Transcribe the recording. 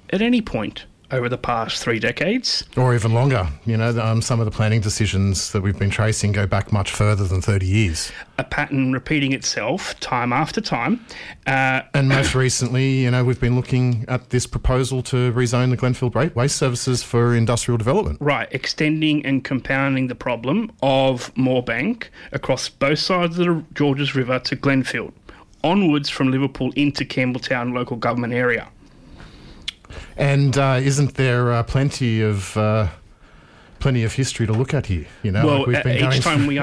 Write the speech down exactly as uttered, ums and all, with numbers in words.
at any point over the past three decades. Or even longer. You know, um, some of the planning decisions that we've been tracing go back much further than thirty years. A pattern repeating itself time after time. Uh, and most recently, you know, we've been looking at this proposal to rezone the Glenfield Waste Services for industrial development. Right, extending and compounding the problem of Moorebank across both sides of the Georges River to Glenfield, onwards from Liverpool into Campbelltown local government area. And uh, isn't there uh, plenty of uh, plenty of history to look at here? You know, well, like we've been each going time through- we